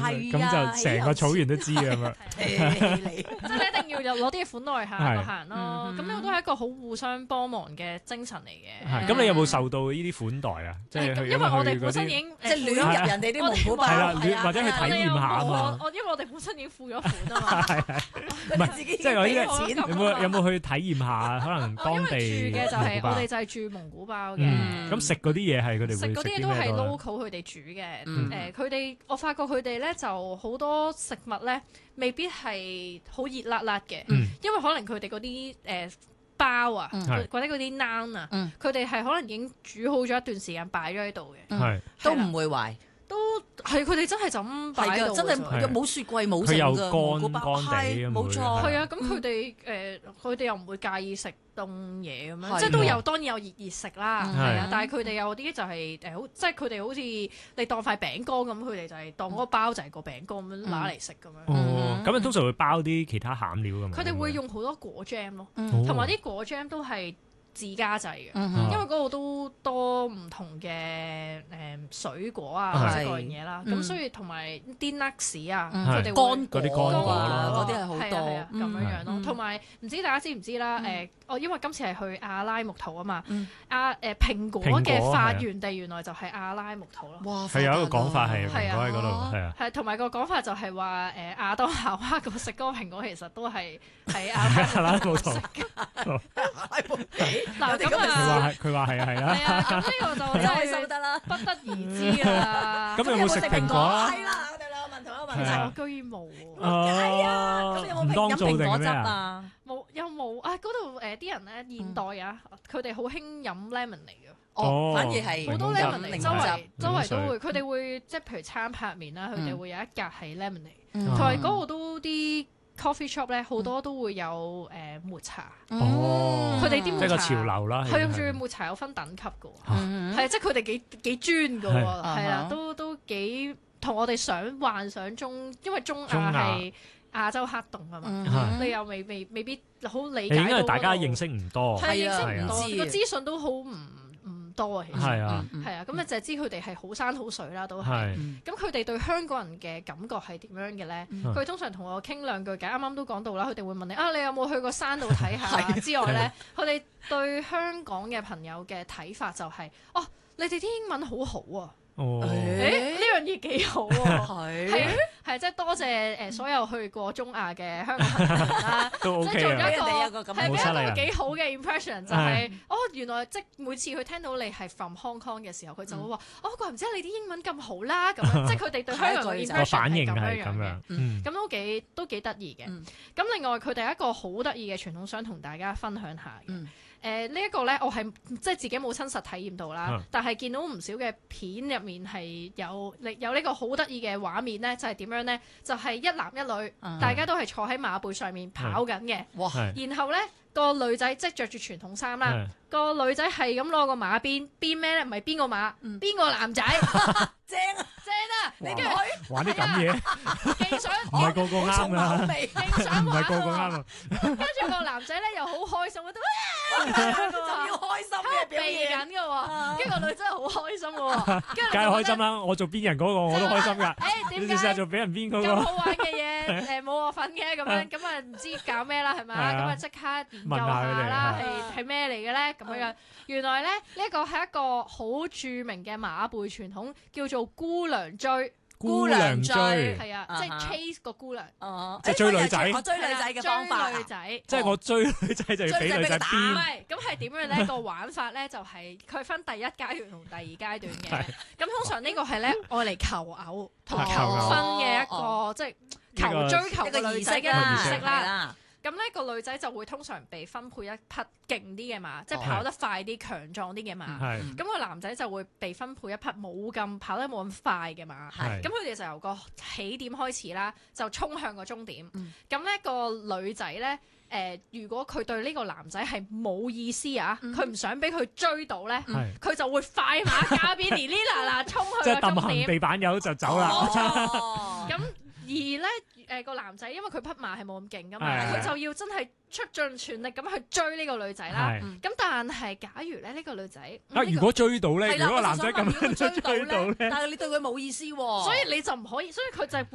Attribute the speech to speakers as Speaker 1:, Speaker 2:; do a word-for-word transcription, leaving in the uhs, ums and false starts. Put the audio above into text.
Speaker 1: 咁就成個草原都知㗎嘛。
Speaker 2: 即係你一定要有攞啲嘢款待下個客人咯。咁呢個都係一個好互相幫忙嘅精神嚟嘅。
Speaker 1: 咁你有冇受到呢啲款待啊？即係
Speaker 2: 因為我哋本身已經
Speaker 3: 即係亂入人哋啲蒙古包，
Speaker 1: 係啦，或者去體驗下啊嘛。
Speaker 2: 我因為我哋本身已經付咗款啊嘛。
Speaker 1: 係係，唔係即係我呢個錢有冇有冇去體驗下？可能當地
Speaker 2: 住嘅就係我哋就係住蒙古包嘅。
Speaker 1: 咁食嗰啲嘢係佢哋會
Speaker 2: 食嗰啲嘢都係 local 佢哋煮嘅。誒，佢哋我發覺佢哋咧就好多食物咧未必係好熱辣辣嘅，因為可能佢哋嗰啲誒包啊，或者嗰啲 naan 啊，佢哋係可能已經煮好咗一段時間擺咗喺度嘅，
Speaker 3: 都唔會壞。
Speaker 2: 都係佢哋真係就咁擺喺度，
Speaker 3: 真係冇雪櫃冇剩㗎，蒙古包係冇錯。
Speaker 2: 係啊，咁佢哋誒佢哋又唔會介意食凍嘢咁樣，即係都有當然有熱熱食啦，係啊。但係佢哋有啲就係誒好，即係佢哋好似你當塊餅乾咁，佢哋就係當嗰個包就係個餅乾咁樣拿嚟食咁樣。
Speaker 1: 哦，咁啊通常會包啲其他餡料㗎嘛。
Speaker 2: 佢哋會用好多果 jam 咯，同埋啲果 jam 都係自家製嘅，因為嗰度都多唔同嘅誒水果啊，或者各樣嘢啦。咁所以同埋啲 nuts 啊，佢哋
Speaker 3: 乾
Speaker 1: 嗰啲乾果
Speaker 3: 啦，嗰啲係好
Speaker 2: 係啊
Speaker 3: 多
Speaker 2: 咁樣樣咯。同埋唔知大家知唔知啦？誒，我因為今次係去阿拉木圖啊嘛，阿誒蘋果嘅發源地原來就係阿拉木圖咯。
Speaker 3: 哇！
Speaker 1: 係有一個講法係蘋果喺嗰度，係啊。
Speaker 2: 係同埋個講法就係話誒亞當夏娃個食嗰個蘋果其實都係喺阿拉木圖食嘅。嗱咁啊，
Speaker 1: 佢話係啊係啊，
Speaker 2: 係啊，咁呢個就真係
Speaker 3: 收得啦，
Speaker 2: 不得而知啦。
Speaker 1: 咁有冇食蘋果啊？
Speaker 3: 係啦，我哋兩個問同一個問題。
Speaker 2: 我居然冇喎。
Speaker 3: 係啊，咁有冇飲蘋果汁啊？
Speaker 2: 冇，有冇啊？嗰度誒啲人咧現代啊，佢哋好興飲 lemon 嚟嘅。
Speaker 3: 哦，反而係
Speaker 2: 好多 lemon 嚟，周圍周圍都會，佢哋
Speaker 1: 嗯
Speaker 2: 會即係譬如餐拍麵啦，佢哋會有一格係 lemon 嚟，同埋嗰度都啲 coffee shop 咧好多都會有誒抹茶，
Speaker 1: 哦，
Speaker 2: 佢哋啲抹茶
Speaker 1: 即係個潮流啦，
Speaker 2: 佢用住抹茶有分等級嘅喎，係即係佢哋幾幾專嘅喎，係啦，都都幾同我哋想幻想中，因為中亞係亞洲黑洞啊嘛，你又未未未必好理解到，
Speaker 1: 因為大家認識唔多，
Speaker 2: 係認識唔多，個資訊都好唔唔多啊，其實
Speaker 1: 係啊，
Speaker 2: 係啊，咁啊就係知佢哋係好山好水啦，都係。咁佢哋對香港人嘅感覺係點樣嘅咧？佢通常同我傾兩句偈，啱啱都講到啦，佢哋會問你啊，你有冇去過山度睇下？之外咧，佢哋對香港嘅朋友嘅睇法就係，哦，你哋啲英文好好啊！
Speaker 1: 哦，
Speaker 2: 誒呢樣嘢幾好喎，
Speaker 3: 係
Speaker 2: 係係即係多謝誒所有去過中亞嘅香港朋友啦，
Speaker 1: 都 OK 啊，
Speaker 2: 係俾一個幾好嘅 impression，就係哦原來即係每次佢聽到你係 from Hong Kong 嘅時候，佢就會話哦怪唔知你啲英文咁好啦，咁樣即係佢哋對香港嘅 impression
Speaker 1: 反應
Speaker 2: 係咁樣
Speaker 1: 嘅，
Speaker 2: 咁都幾都幾得意嘅。咁另外佢哋一個好得意嘅傳統想同大家分享下嘅。誒呢一個咧，我係即係自己冇親實體驗到啦，但係見到唔少嘅片入面係有有呢個好得意嘅畫面咧，就係點樣咧？就係一男一女，大家都係坐喺馬背上面跑緊嘅。哇！然後咧個女仔即係着住傳統衫啦，個女仔係咁攞個馬鞭鞭咩咧？唔係邊個馬？邊個男仔？正啊正啊！你跟住
Speaker 1: 玩啲咁嘢，
Speaker 2: 勁想
Speaker 1: 唔係個個啱啊！
Speaker 2: 勁想
Speaker 1: 唔係個個啱啊！
Speaker 2: 跟住個男仔咧又好開心，都
Speaker 3: 就要開心嘅表
Speaker 2: 現緊嘅喎，跟住個女仔好開心嘅喎，
Speaker 1: 梗係開心啦！我做邊人嗰個我都開心㗎。
Speaker 2: 誒點解？
Speaker 1: 你試下做俾人邊嗰個？
Speaker 2: 咁好玩嘅嘢誒冇我份嘅咁樣，咁啊唔知搞咩啦係咪啊？咁啊即刻研究下啦，係係咩嚟嘅咧？咁樣樣原來咧呢一個係一個好著名嘅馬背傳統，叫做姑娘追。
Speaker 1: 姑娘追
Speaker 2: 係啊，即係 chase 個姑娘，
Speaker 1: 即係追女仔。
Speaker 3: 我追女仔嘅方法，
Speaker 2: 追女仔，
Speaker 1: 即係我追女仔就要俾女仔鞭。
Speaker 2: 唔係，咁係點樣咧？個玩法咧就係佢分第一階段同第二階段嘅。咁通常呢個係咧愛嚟求偶同求婚嘅一個，即係求追求個女仔嘅儀式啦。咁呢個女仔就會通常被分配一匹勁啲嘅馬，即係跑得快啲、強壯啲嘅馬。咁個男仔就會被分配一匹冇咁跑得冇咁快嘅馬。咁佢哋就由個起點開始啦，就衝向個終點。咁呢個女仔咧，誒，如果佢對呢個男仔係冇意思啊，佢唔想俾佢追到咧，佢就會快馬加鞭，哩哩嗱嗱衝去個終點。
Speaker 1: 即係揼行地板油就走啦。
Speaker 2: 咁而咧，誒個男仔因為佢匹馬係冇咁勁噶嘛，佢就要真係出盡全力咁去追呢個女仔啦。咁但係假如咧呢個女仔
Speaker 1: 啊，如果追到咧，如果個男仔咁樣追到咧，
Speaker 3: 但係你對佢冇意思喎，
Speaker 2: 所以你就唔可以，所以佢就